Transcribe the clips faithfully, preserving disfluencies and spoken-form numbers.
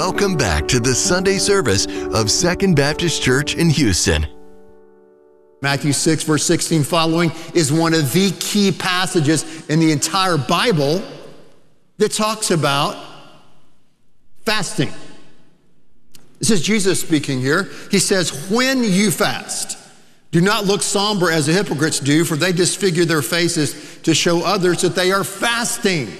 Welcome back to the Sunday service of Second Baptist Church in Houston. Matthew six, verse sixteen following is one of the key passages in the entire Bible that talks about fasting. This is Jesus speaking here. He says, when you fast, do not look somber as the hypocrites do, for they disfigure their faces to show others that they are fasting.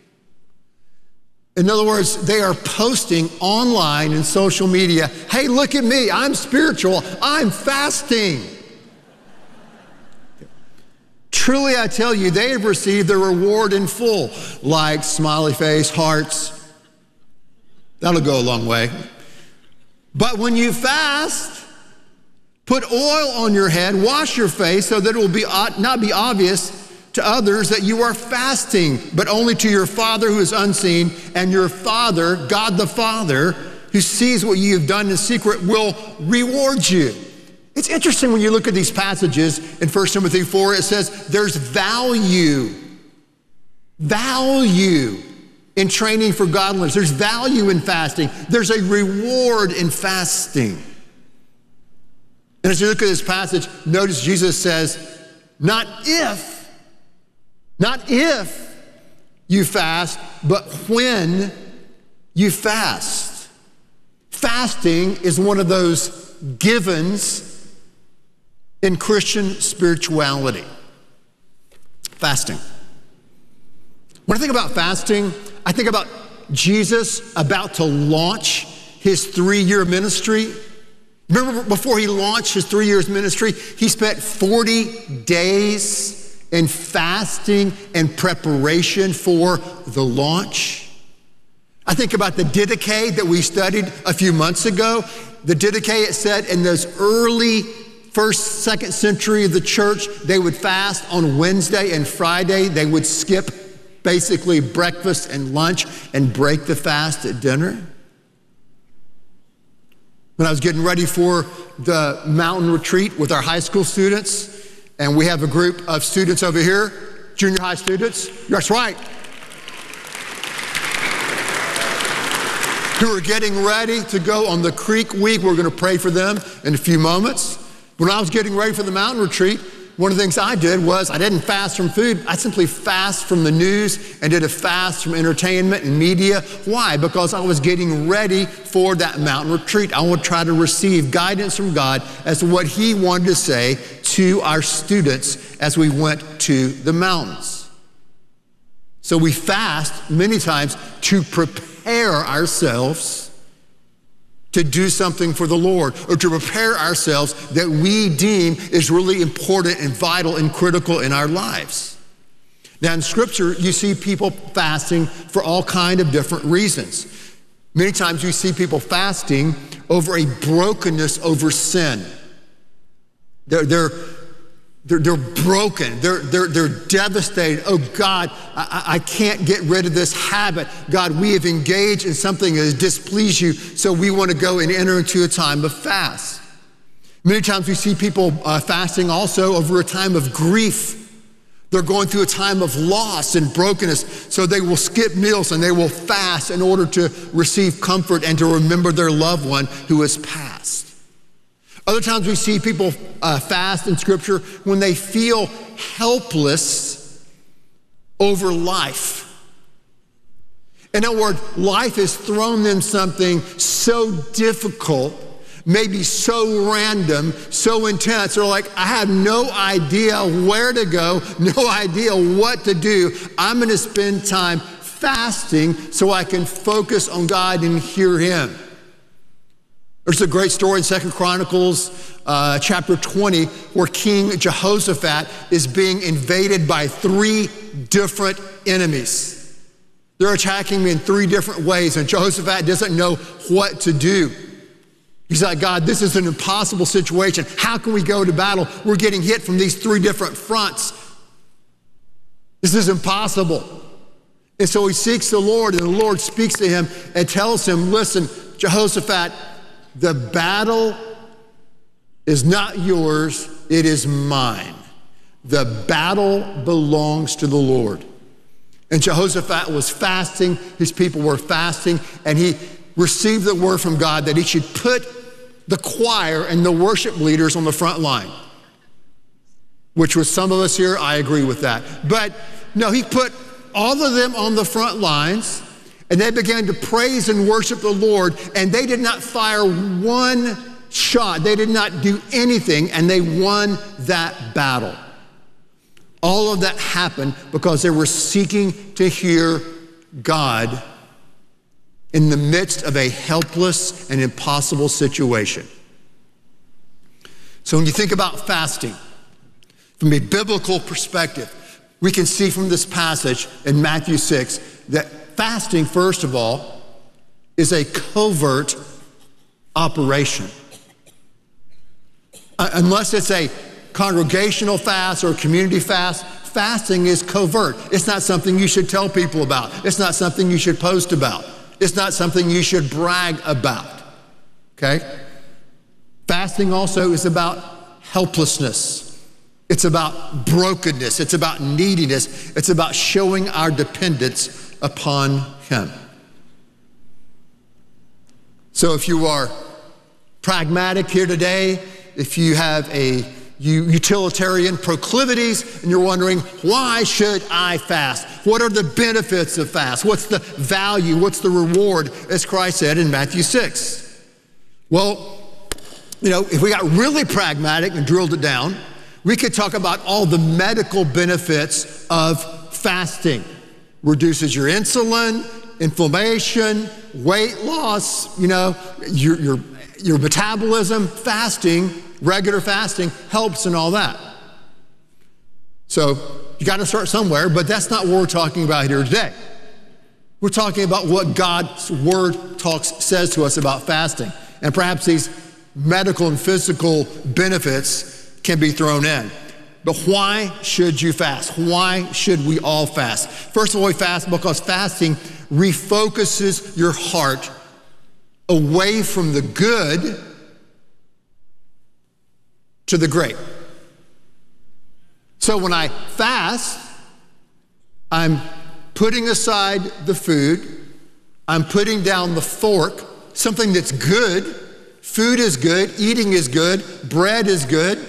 In other words, they are posting online and social media, hey, look at me, I'm spiritual, I'm fasting. Truly, I tell you, they have received their reward in full. Likes, smiley face, hearts. That'll go a long way. But when you fast, put oil on your head, wash your face so that it will be not be obvious to others that you are fasting, but only to your Father who is unseen, and your Father, God the Father, who sees what you have done in secret, will reward you. It's interesting when you look at these passages in First Timothy four, it says there's value, value in training for godliness. There's value in fasting. There's a reward in fasting. And as you look at this passage, notice Jesus says, not if, not if you fast, but when you fast. Fasting is one of those givens in Christian spirituality. Fasting. When I think about fasting, I think about Jesus about to launch his three-year ministry. Remember, before he launched his three years ministry, he spent forty days in fasting and preparation for the launch. I think about the Didache that we studied a few months ago. The Didache, it said in those early first, second century of the church, they would fast on Wednesday and Friday. They would skip basically breakfast and lunch and break the fast at dinner. When I was getting ready for the mountain retreat with our high school students, and we have a group of students over here, junior high students, that's right, who are getting ready to go on the Creek Week. We're going to pray for them in a few moments. When I was getting ready for the mountain retreat, one of the things I did was I didn't fast from food. I simply fast from the news and did a fast from entertainment and media. Why? Because I was getting ready for that mountain retreat. I would try to receive guidance from God as to what he wanted to say to our students as we went to the mountains. So we fast many times to prepare ourselves to do something for the Lord, or to prepare ourselves that we deem is really important and vital and critical in our lives. Now in Scripture, you see people fasting for all kinds of different reasons. Many times you see people fasting over a brokenness over sin. They're, they're, they're, they're broken, they're, they're, they're devastated. Oh God, I, I can't get rid of this habit. God, we have engaged in something that has displeased you, so we want to go and enter into a time of fast. Many times we see people uh, fasting also over a time of grief. They're going through a time of loss and brokenness, so they will skip meals and they will fast in order to receive comfort and to remember their loved one who has passed. Other times we see people uh, fast in Scripture when they feel helpless over life. In other words, life has thrown them something so difficult, maybe so random, so intense. They're like, I have no idea where to go, no idea what to do. I'm going to spend time fasting so I can focus on God and hear him. There's a great story in Second Chronicles uh, chapter twenty where King Jehoshaphat is being invaded by three different enemies. They're attacking me in three different ways, and Jehoshaphat doesn't know what to do. He's like, God, this is an impossible situation. How can we go to battle? We're getting hit from these three different fronts. This is impossible. And so he seeks the Lord, and the Lord speaks to him and tells him, listen, Jehoshaphat, the battle is not yours, it is mine. The battle belongs to the Lord. And Jehoshaphat was fasting, his people were fasting, and he received the word from God that he should put the choir and the worship leaders on the front line, which with some of us here, I agree with that. But no, he put all of them on the front lines, and they began to praise and worship the Lord, and they did not fire one shot. They did not do anything, and they won that battle. All of that happened because they were seeking to hear God in the midst of a helpless and impossible situation. So when you think about fasting, from a biblical perspective, we can see from this passage in Matthew six that fasting, first of all, is a covert operation. Uh, unless it's a congregational fast or a community fast, fasting is covert. It's not something you should tell people about. It's not something you should post about. It's not something you should brag about, okay? Fasting also is about helplessness. It's about brokenness. It's about neediness. It's about showing our dependence upon him. So if you are pragmatic here today, if you have a utilitarian proclivities and you're wondering, why should I fast? What are the benefits of fast? What's the value? What's the reward, as Christ said in Matthew six? Well, you know, if we got really pragmatic and drilled it down, we could talk about all the medical benefits of fasting. Reduces your insulin, inflammation, weight loss, you know, your, your, your metabolism. Fasting, regular fasting, helps in all that. So you got to start somewhere, but that's not what we're talking about here today. We're talking about what God's word talks, says to us about fasting. And perhaps these medical and physical benefits can be thrown in. But why should you fast? Why should we all fast? First of all, we fast because fasting refocuses your heart away from the good to the great. So when I fast, I'm putting aside the food, I'm putting down the fork, something that's good. Food is good, eating is good, bread is good.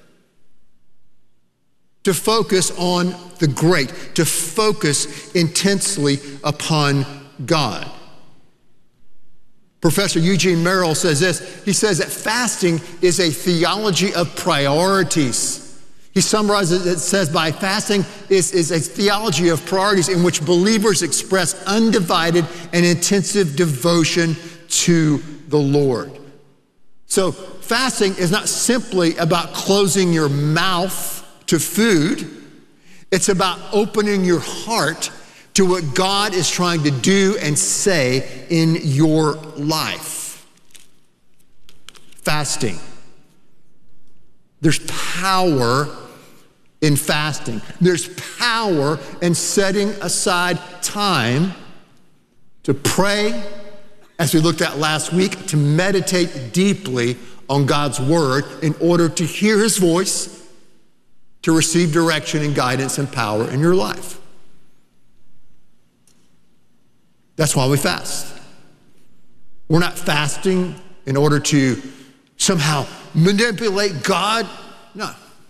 To focus on the great, to focus intensely upon God. Professor Eugene Merrill says this. He says that fasting is a theology of priorities. He summarizes it, says by fasting is, is a theology of priorities in which believers express undivided and intensive devotion to the Lord. So fasting is not simply about closing your mouth to food. It's about opening your heart to what God is trying to do and say in your life. Fasting. There's power in fasting. There's power in setting aside time to pray, as we looked at last week, to meditate deeply on God's word in order to hear his voice, to receive direction and guidance and power in your life. That's why we fast. We're not fasting in order to somehow manipulate God. No.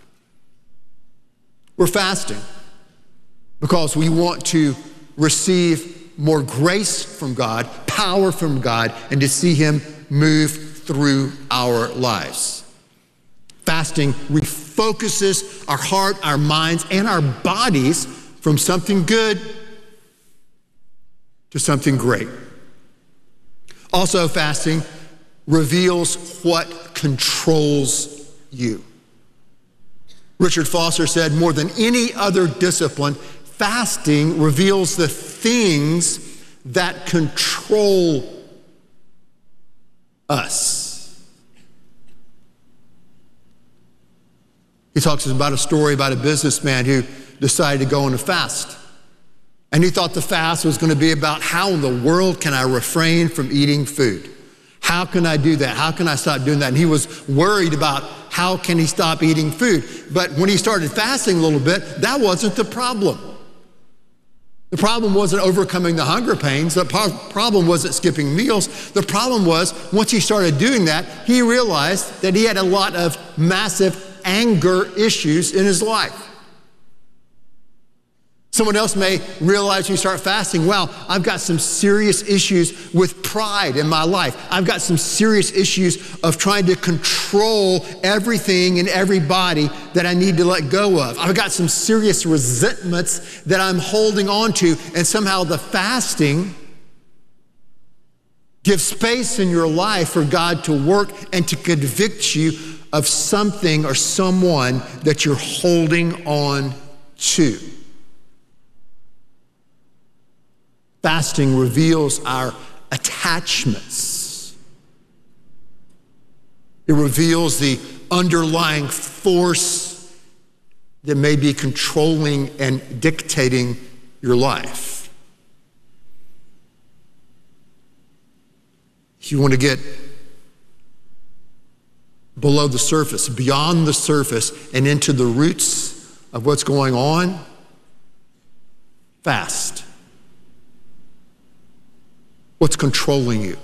We're fasting because we want to receive more grace from God, power from God, and to see him move through our lives. Fasting refocuses our heart, our minds, and our bodies from something good to something great. Also, fasting reveals what controls you. Richard Foster said, more than any other discipline, fasting reveals the things that control us. He talks about a story about a businessman who decided to go on a fast. And he thought the fast was going to be about how in the world can I refrain from eating food? How can I do that? How can I stop doing that? And he was worried about how can he stop eating food. But when he started fasting a little bit, that wasn't the problem. The problem wasn't overcoming the hunger pains. The problem wasn't skipping meals. The problem was, once he started doing that, he realized that he had a lot of massive anger issues in his life. Someone else may realize when you start fasting, wow, I've got some serious issues with pride in my life. I've got some serious issues of trying to control everything and everybody that I need to let go of. I've got some serious resentments that I'm holding on to, and somehow the fasting gives space in your life for God to work and to convict you of something or someone that you're holding on to. Fasting reveals our attachments. It reveals the underlying force that may be controlling and dictating your life. If you want to get below the surface, beyond the surface, and into the roots of what's going on, fast. What's controlling you?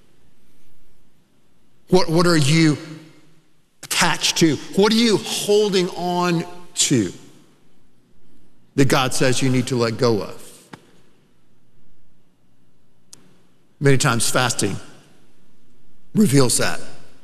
What, what are you attached to? What are you holding on to that God says you need to let go of? Many times fasting reveals that.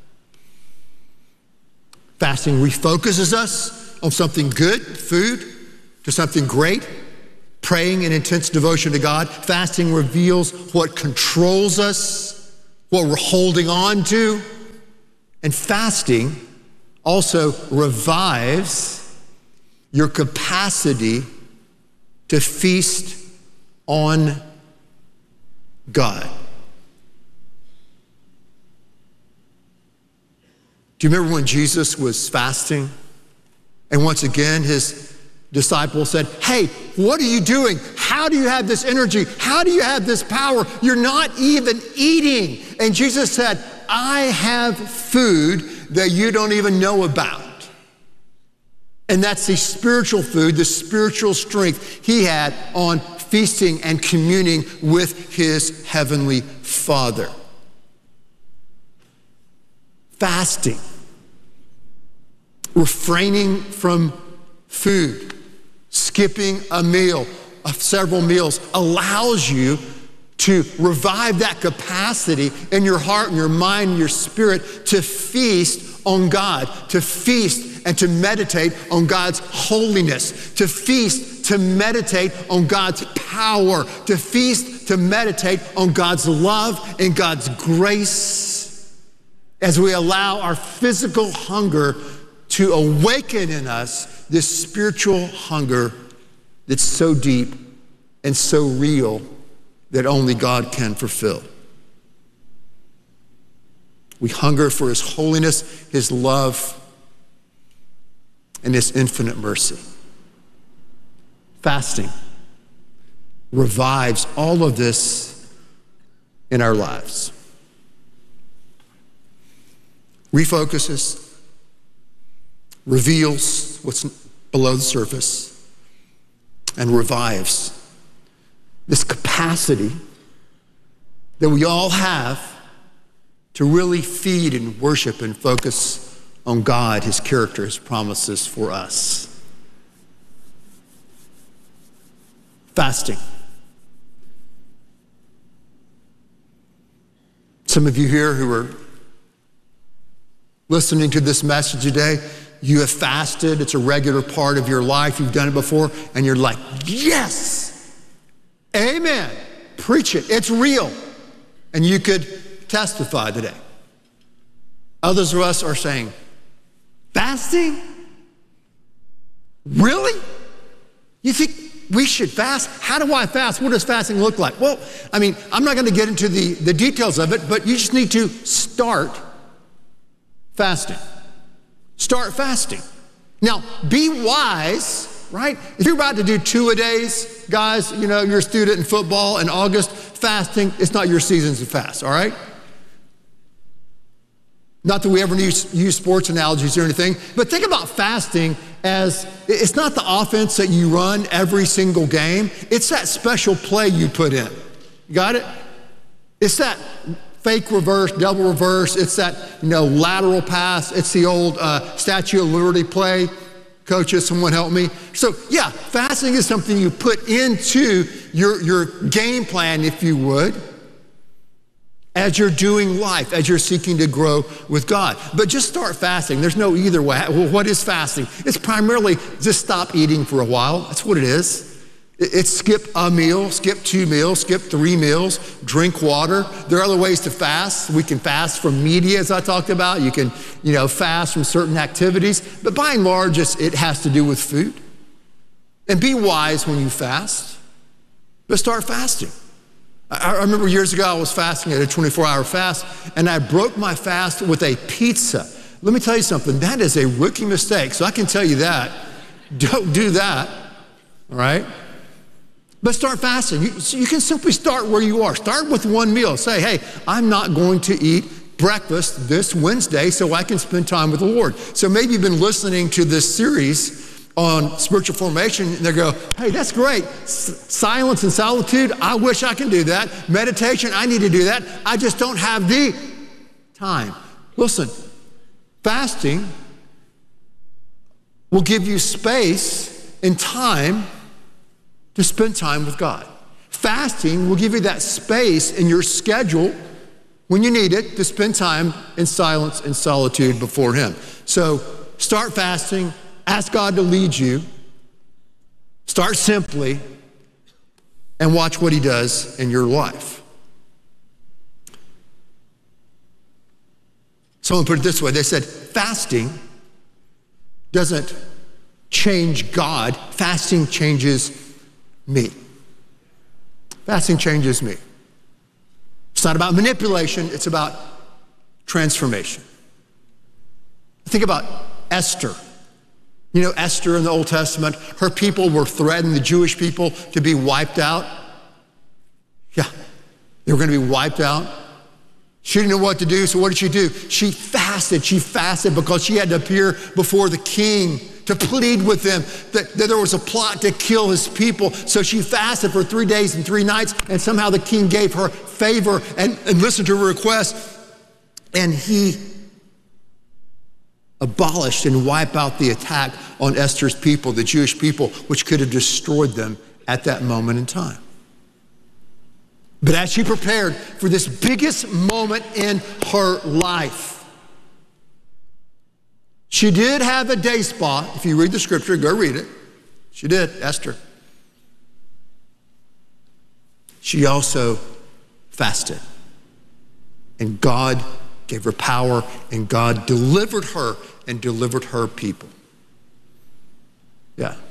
Fasting refocuses us on something good, food, to something great. Praying in intense devotion to God. Fasting reveals what controls us, what we're holding on to. And fasting also revives your capacity to feast on God. Do you remember when Jesus was fasting? And once again, his disciples said, hey, what are you doing? How do you have this energy? How do you have this power? You're not even eating. And Jesus said, I have food that you don't even know about. And that's the spiritual food, the spiritual strength he had on feasting and communing with his heavenly Father. Fasting, refraining from food, skipping a meal, of several meals, allows you to revive that capacity in your heart and your mind and your spirit to feast on God, to feast and to meditate on God's holiness, to feast, to meditate on God's power, to feast, to meditate on God's love and God's grace as we allow our physical hunger to awaken in us this spiritual hunger that's so deep and so real that only God can fulfill. We hunger for his holiness, his love, and his infinite mercy. Fasting revives all of this in our lives. Refocuses, reveals what's below the surface, and revives this capacity that we all have to really feed and worship and focus on God, his character, his promises for us. Fasting. Some of you here who are listening to this message today, you have fasted. It's a regular part of your life. You've done it before, and you're like, yes, amen. Preach it. It's real. And you could testify today. Others of us are saying, fasting? Really? You think we should fast? How do I fast? What does fasting look like? Well, I mean, I'm not going to get into the, the details of it, but you just need to start fasting. Start fasting. Now, be wise, right? If you're about to do two-a-days, guys, you know, you're a student in football in August, fasting, it's not your season to fast, all right? Not that we ever use, use sports analogies or anything, but think about fasting as, it's not the offense that you run every single game. It's that special play you put in. You got it? It's that fake reverse, double reverse. It's that, you know, lateral pass. It's the old uh, Statue of Liberty play. Coaches, someone help me. So yeah, fasting is something you put into your, your game plan, if you would, as you're doing life, as you're seeking to grow with God. But just start fasting. There's no either way. Well, what is fasting? It's primarily just stop eating for a while. That's what it is. It's skip a meal, skip two meals, skip three meals, drink water. There are other ways to fast. We can fast from media, as I talked about. You can, you know, fast from certain activities. But by and large, it has to do with food. And be wise when you fast. But start fasting. I remember years ago, I was fasting at a twenty-four hour fast, and I broke my fast with a pizza. Let me tell you something, that is a rookie mistake, so I can tell you that. Don't do that, all right? But start fasting. You, so you can simply start where you are. Start with one meal. Say, hey, I'm not going to eat breakfast this Wednesday so I can spend time with the Lord. So maybe you've been listening to this series on spiritual formation, and they go, hey, that's great. S- silence and solitude, I wish I can do that. Meditation, I need to do that. I just don't have the time. Listen, fasting will give you space and time to spend time with God. Fasting will give you that space in your schedule when you need it to spend time in silence and solitude before Him. So start fasting. Ask God to lead you. Start simply and watch what He does in your life. Someone put it this way. They said, fasting doesn't change God. Fasting changes me. Fasting changes me. It's not about manipulation. It's about transformation. Think about Esther. You know, Esther in the Old Testament, her people were threatening the Jewish people to be wiped out. Yeah, they were going to be wiped out. She didn't know what to do, so what did she do? She fasted. She fasted because she had to appear before the king to plead with him that, that there was a plot to kill his people. So she fasted for three days and three nights, and somehow the king gave her favor and, and listened to her request, and he abolished and wiped out the attack on Esther's people, the Jewish people, which could have destroyed them at that moment in time. But as she prepared for this biggest moment in her life, she did have a day spa. If you read the scripture, go read it. She did, Esther. She also fasted. And God gave her power, and God delivered her and delivered her people. Yeah.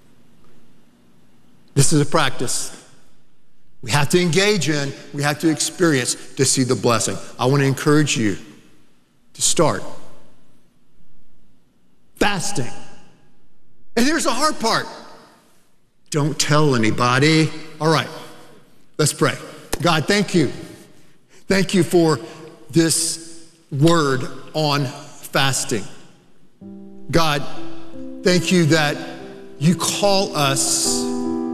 This is a practice we have to engage in, we have to experience to see the blessing. I want to encourage you to start fasting. And here's the hard part. Don't tell anybody. All right, let's pray. God, thank you. Thank you for this word on fasting. God, thank you that you call us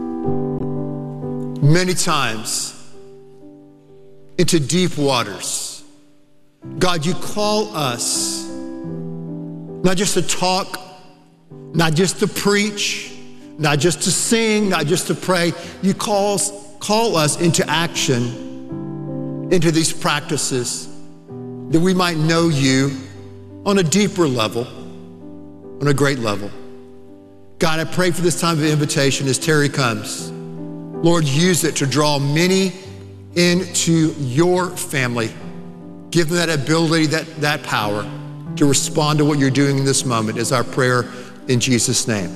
many times into deep waters. God, you call us not just to talk, not just to preach, not just to sing, not just to pray. You call us, call us into action, into these practices, that we might know you on a deeper level, on a great level. God, I pray for this time of invitation as Terry comes. Lord, use it to draw many into your family. Give them that ability, that, that power to respond to what you're doing in this moment is our prayer in Jesus' name.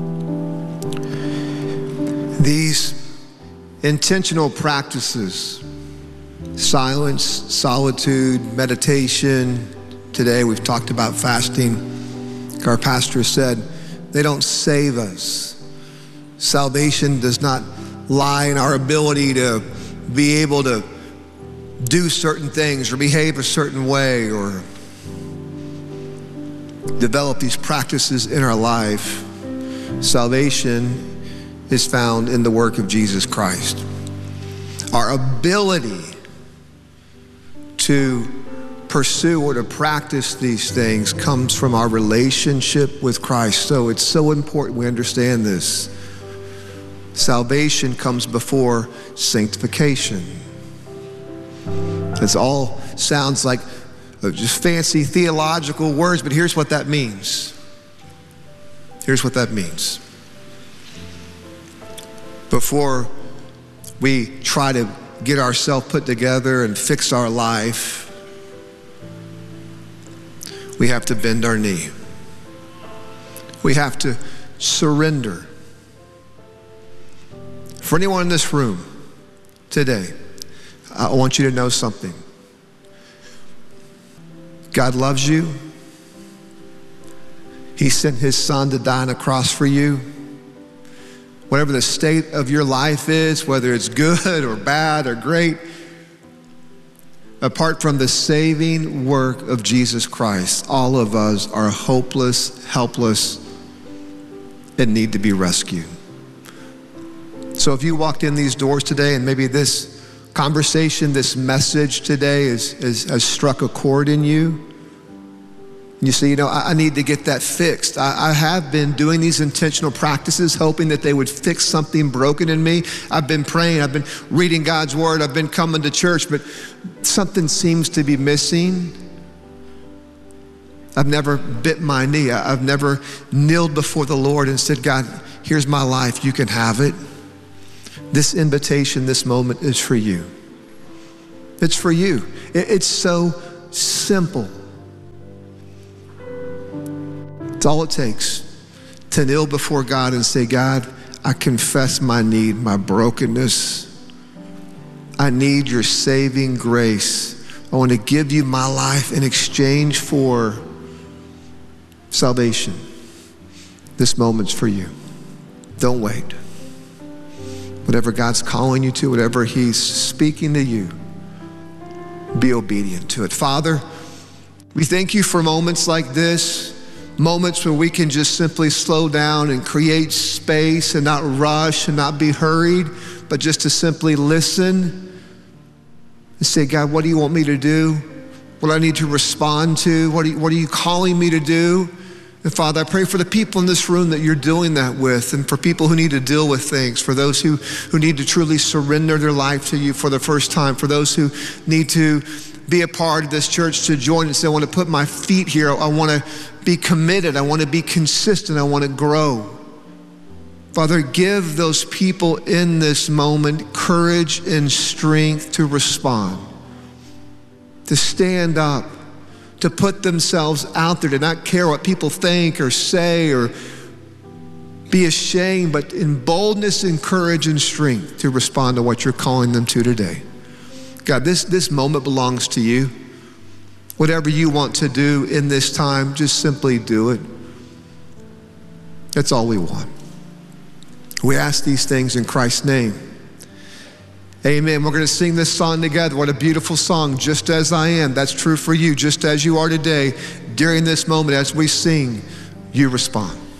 These intentional practices, silence, solitude, meditation. Today we've talked about fasting. Like our pastor said, they don't save us. Salvation does not lie in our ability to be able to do certain things or behave a certain way or develop these practices in our life, salvation is found in the work of Jesus Christ. Our ability to pursue or to practice these things comes from our relationship with Christ. So it's so important we understand this. Salvation comes before sanctification. This all sounds like just fancy theological words, but here's what that means. Here's what that means. Before we try to get ourselves put together and fix our life, we have to bend our knee. We have to surrender. For anyone in this room today, I want you to know something. God loves you. He sent his son to die on a cross for you. Whatever the state of your life is, whether it's good or bad or great, apart from the saving work of Jesus Christ, all of us are hopeless, helpless, and need to be rescued. So if you walked in these doors today and maybe this conversation, this message today is, is, has struck a chord in you, you say, you know, I, I need to get that fixed. I, I have been doing these intentional practices, hoping that they would fix something broken in me. I've been praying, I've been reading God's word, I've been coming to church, but something seems to be missing. I've never bit my knee. I, I've never kneeled before the Lord and said, God, here's my life, you can have it. This invitation, this moment is for you. It's for you. It, it's so simple. It's all it takes to kneel before God and say, God, I confess my need, my brokenness. I need your saving grace. I want to give you my life in exchange for salvation. This moment's for you. Don't wait. Whatever God's calling you to, whatever he's speaking to you, be obedient to it. Father, we thank you for moments like this, moments where we can just simply slow down and create space and not rush and not be hurried, but just to simply listen and say, God, what do you want me to do? What do I need to respond to? What are you, what are you calling me to do? And Father, I pray for the people in this room that you're doing that with, and for people who need to deal with things, for those who, who need to truly surrender their life to you for the first time, for those who need to be a part of this church, to join and say, I want to put my feet here. I want to be committed. I want to be consistent. I want to grow. Father, give those people in this moment courage and strength to respond, to stand up, to put themselves out there, to not care what people think or say or be ashamed, but in boldness and courage and strength to respond to what you're calling them to today. God, this, this moment belongs to you. Whatever you want to do in this time, just simply do it. That's all we want. We ask these things in Christ's name. Amen. We're going to sing this song together. What a beautiful song. Just as I am. That's true for you. Just as you are today. During this moment, as we sing, you respond.